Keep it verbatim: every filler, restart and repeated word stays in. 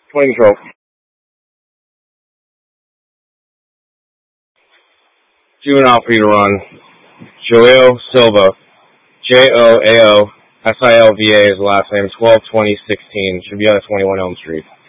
twenty control. Juvenile for you to run. Joel Silva. J O A O S I L V A is the last name. twelve twenty sixteen. Should be on twenty-one Elm Street.